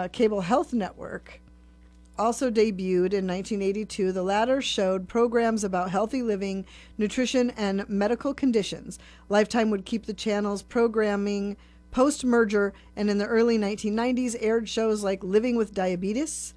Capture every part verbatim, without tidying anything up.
uh, Cable Health Network also debuted in nineteen eighty-two. The latter showed programs about healthy living, nutrition, and medical conditions. Lifetime would keep the channel's programming post-merger, and in the early nineteen nineties aired shows like Living with Diabetes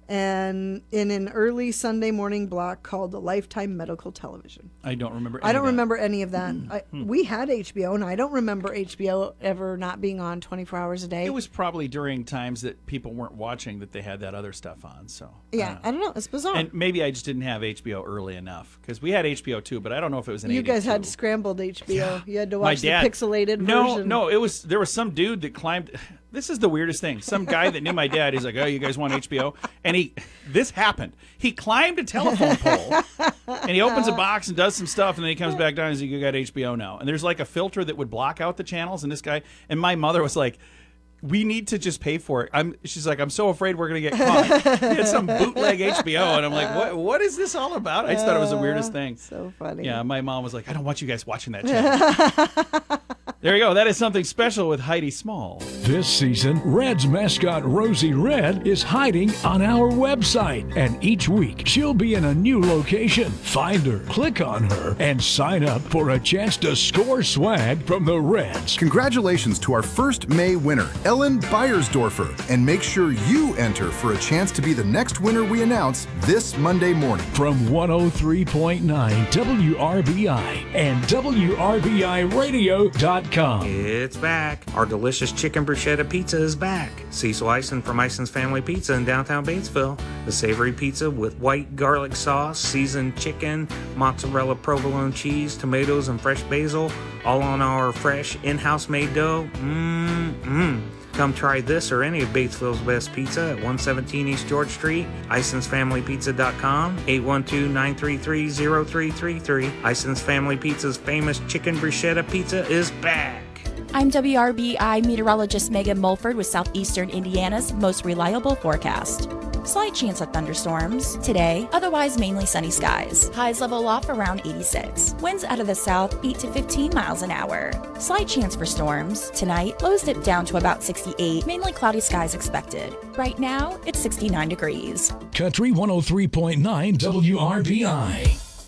and in an early Sunday morning block called the Lifetime Medical Television. I don't remember any I don't of that. remember any of that. I, we had H B O, and I don't remember H B O ever not being on twenty-four hours a day. It was probably during times that people weren't watching that they had that other stuff on. So yeah, I don't know. It's bizarre. And maybe I just didn't have H B O early enough, because we had H B O too, but I don't know if it was an You eighty-two. guys had scrambled H B O. You had to My watch dad, the pixelated no, version. No, it was there was some dude that climbed. This is the weirdest thing. Some guy that knew my dad, he's like, "Oh, you guys want H B O?" And he, this happened. He climbed a telephone pole, and he opens a box and does some stuff, and then he comes back down and he's like, "You got H B O now." And there's like a filter that would block out the channels, and this guy and my mother was like, "We need to just pay for it." I'm. She's like, "I'm so afraid we're gonna get caught." He had some bootleg H B O, and I'm like, "What? What is this all about?" I just thought it was the weirdest thing. So funny. Yeah, my mom was like, "I don't want you guys watching that channel." There you go. That is something special with Heidi Small. This season, Red's mascot Rosie Red is hiding on our website, and each week she'll be in a new location. Find her, click on her, and sign up for a chance to score swag from the Reds. Congratulations to our first May winner, Ellen Beiersdorfer, and make sure you enter for a chance to be the next winner we announce this Monday morning. From one oh three point nine W R B I and W R B I radio dot com. It's back. Our delicious chicken bruschetta pizza is back. Cecil Eisen from Eisen's Family Pizza in downtown Batesville. The savory pizza with white garlic sauce, seasoned chicken, mozzarella provolone cheese, tomatoes, and fresh basil, all on our fresh in-house made dough. Mmm-mmm. Come try this or any of Batesville's best pizza at one seventeen East George Street, Isons Family Pizza dot com, eight one two, nine three three, zero three three three. Isons Family Pizza's famous chicken bruschetta pizza is back. I'm W R B I meteorologist Megan Mulford with Southeastern Indiana's most reliable forecast. Slight chance of thunderstorms today, otherwise mainly sunny skies. Highs level off around eighty-six. Winds out of the south eight to fifteen miles an hour. Slight chance for storms tonight. Lows dip down to about sixty-eight. Mainly cloudy skies expected. Right now, it's sixty-nine degrees. Country one oh three point nine W R B I.